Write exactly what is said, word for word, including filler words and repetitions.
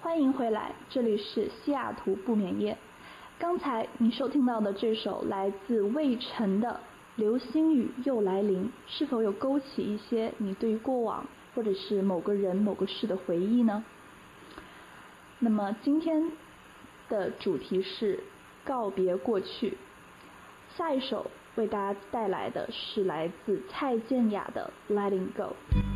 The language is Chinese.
欢迎回来，这里是西雅图不眠夜。刚才你收听到的这首来自魏晨的《流星雨又来临》，是否有勾起一些你对于过往或者是某个人某个事的回忆呢？那么今天的主题是告别过去，下一首为大家带来的是来自蔡健雅的《Letting Go》。